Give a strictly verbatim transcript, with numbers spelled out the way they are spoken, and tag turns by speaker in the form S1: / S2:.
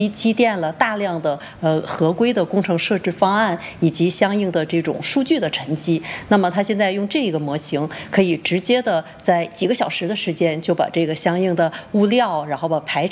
S1: 积淀了大量的呃合规的工程设置方案以及相应的这种数据的沉积。那么它现在用这个模型，可以直接的在几个小时的时间就把这个相应的物料，然后把排